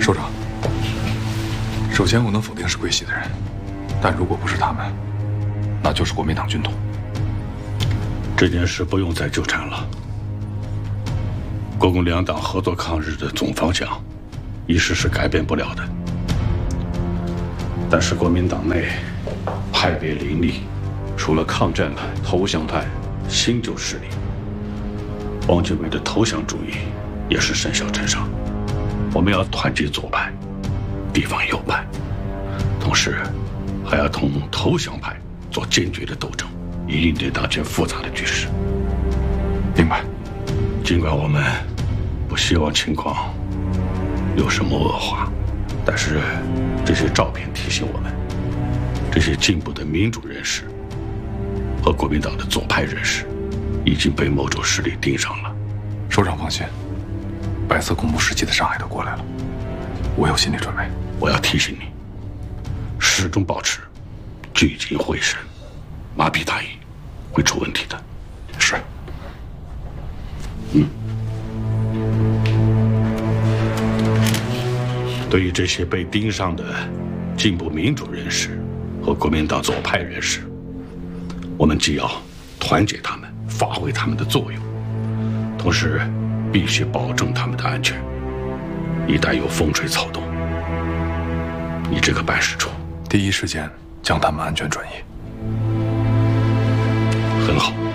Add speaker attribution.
Speaker 1: 首长，首先我能否定是桂系的人，但如果不是他们，那就是国民党军统。
Speaker 2: 这件事不用再纠缠了。国共两党合作抗日的总方向，一时是改变不了的。但是国民党内派别林立，除了抗战派、投降派、新旧势力，汪精卫的投降主义也是甚嚣尘上。我们要团结左派、地方右派，同时还要同投降派做坚决的斗争，以应对当前复杂的局势。
Speaker 1: 明白。
Speaker 2: 尽管我们不希望情况有什么恶化，但是这些照片提醒我们，这些进步的民主人士和国民党的左派人士已经被某种势力盯上了。
Speaker 1: 首长放心，白色恐怖时期的伤害都过来了，我有心理准备。
Speaker 2: 我要提醒你，始终保持聚精会神，麻痹大意会出问题的。
Speaker 1: 是。
Speaker 2: 对于这些被盯上的进步民主人士和国民党左派人士，我们既要团结他们，发挥他们的作用，同时必须保证他们的安全。一旦有风吹草动，你这个办事处
Speaker 1: 第一时间将他们安全转移。
Speaker 2: 很好。